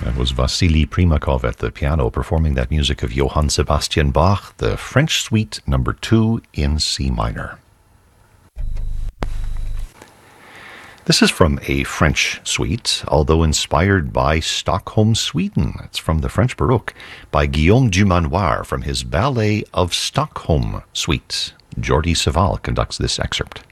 Was Vasily Primakov at the piano performing that music of Johann Sebastian Bach, the French Suite number 2 in C minor. This is from a French suite, although inspired by Stockholm, Sweden. It's from the French Baroque by Guillaume Dumanoir from his Ballet of Stockholm suite. Jordi Savall conducts this excerpt.